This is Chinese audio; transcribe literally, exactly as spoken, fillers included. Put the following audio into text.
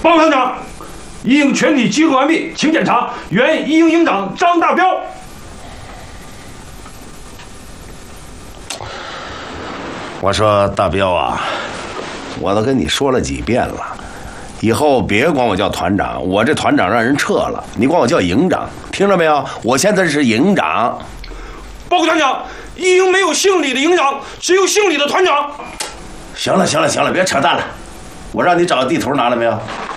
报告团长，一营全体集合完毕，请检查。原一营营长张大彪。 我说大彪啊，我都跟你说了几遍了，以后别管我叫团长，我这团长让人撤了，你管我叫营长，听着没有？我现在是营长。 报告团长，一营没有姓李的营长，只有姓李的团长。 行了行了行了，别扯淡了，我让你找地图拿了没有？